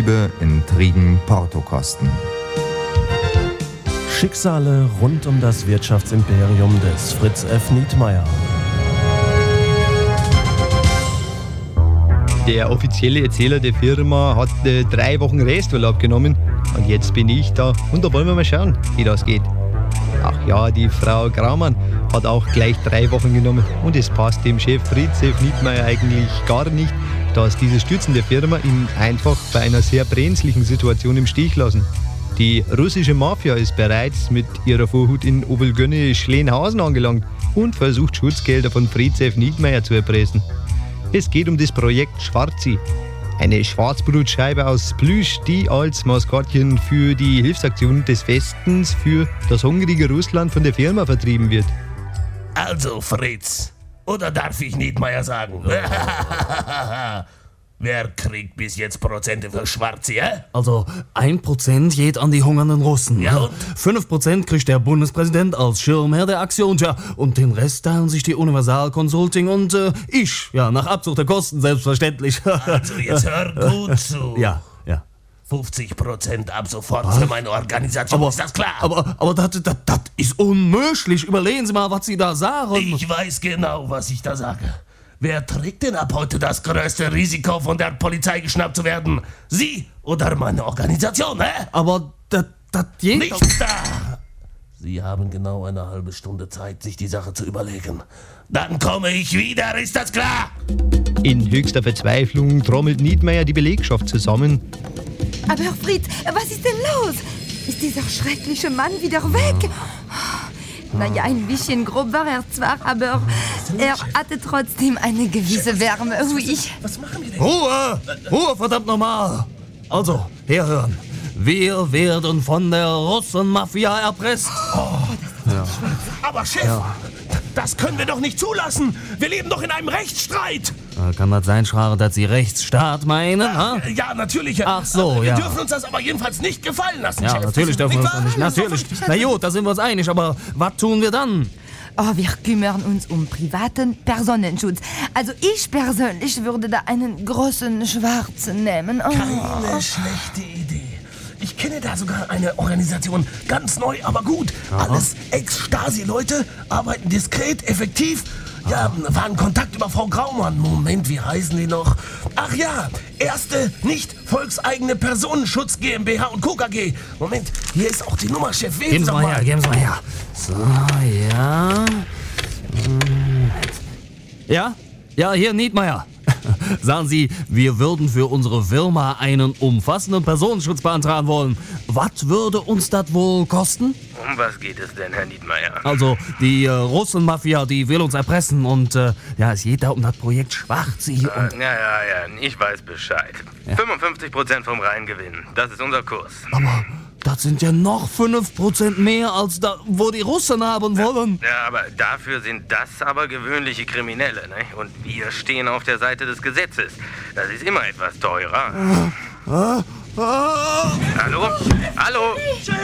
Betriebe, Intrigen, Portokosten. Schicksale rund um das Wirtschaftsimperium des Fritz F. Nietmeyer. Der offizielle Erzähler der Firma hat 3 Wochen Resturlaub genommen und jetzt bin ich da und da wollen wir mal schauen, wie das geht. Ach ja, die Frau Graumann hat auch gleich 3 Wochen genommen und es passt dem Chef Fritz F. Nietmeyer eigentlich gar nicht, dass diese Stützen der Firma ihn einfach bei einer sehr brenzlichen Situation im Stich lassen. Die russische Mafia ist bereits mit ihrer Vorhut in Obelgönne-Schlenhausen angelangt und versucht Schutzgelder von Fritz F. Nietmeyer zu erpressen. Es geht um das Projekt Schwarzi, eine Schwarzbrotscheibe aus Plüsch, die als Maskottchen für die Hilfsaktion des Westens für das hungrige Russland von der Firma vertrieben wird. Also Fritz, oder darf ich Nietmeyer sagen? Wer kriegt bis jetzt Prozente für Schwarzi, hä? Also 1% geht an die hungernden Russen. Ja, und? 5% kriegt der Bundespräsident als Schirmherr der Aktion. Tja, und den Rest teilen sich die Universal Consulting und ich. Ja, nach Abzug der Kosten selbstverständlich. Also jetzt hör gut zu. Ja. 50% ab sofort für meine Organisation, ist das klar? Aber das ist unmöglich. Überlegen Sie mal, was Sie da sagen. Ich weiß genau, was ich da sage. Wer trägt denn ab heute das größte Risiko, von der Polizei geschnappt zu werden? Sie oder meine Organisation, hä? Aber das geht Nichts da! Sie haben genau eine halbe Stunde Zeit, sich die Sache zu überlegen. Dann komme ich wieder, ist das klar? In höchster Verzweiflung trommelt Nietmeyer die Belegschaft zusammen. Aber Fritz, was ist denn los? Ist dieser schreckliche Mann wieder weg? Naja, ein bisschen grob war er zwar, aber er hatte trotzdem eine gewisse Wärme. Was machen wir denn? Ruhe, verdammt nochmal. Also, herhören. Wir werden von der Russenmafia erpresst. Aber Chef, das können wir doch nicht zulassen. Wir leben doch in einem Rechtsstreit. Kann das sein, Schrader, dass Sie Rechtsstaat meinen? Ja, natürlich. Ach so, wir dürfen uns das aber jedenfalls nicht gefallen lassen, Ja, Chef. natürlich dürfen wir uns das nicht. wahr? Natürlich. Na gut, da sind wir uns einig, aber was tun wir dann? Oh, wir kümmern uns um privaten Personenschutz. Also ich persönlich würde da einen großen Schwarzen nehmen. Keine schlechte Idee. Ich kenne da sogar eine Organisation, ganz neu, aber gut. Alles Ex-Stasi-Leute, arbeiten diskret, effektiv. Ja, waren in Kontakt über Frau Graumann. Moment, wie heißen die noch? Ach ja, erste nicht volkseigene Personenschutz GmbH und Co. KG. Moment, hier ist auch die Nummer, Chef. Geben Sie mal her. So, ja. Ja, hier, Nietmeyer. Sagen Sie, wir würden für unsere Firma einen umfassenden Personenschutz beantragen wollen. Was würde uns das wohl kosten? Um was geht es denn, Herr Nietmeyer? Also, die Russenmafia, die will uns erpressen und es geht da um das Projekt Schwarzi. Ja, ich weiß Bescheid. 55% vom Reingewinn, das ist unser Kurs. Aber das sind ja noch 5% mehr als da, wo die Russen haben wollen. Ja, aber dafür sind das aber gewöhnliche Kriminelle, ne? Und wir stehen auf der Seite des Gesetzes. Das ist immer etwas teurer. Hallo?